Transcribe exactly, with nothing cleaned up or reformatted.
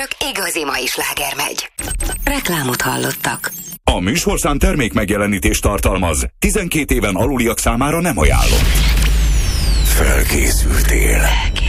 csak igazi mai sláger megy. Reklámot hallottak. A műsorszám termék megjelenítést tartalmaz. tizenkét éven aluliak számára nem ajánlott. Felkészültél.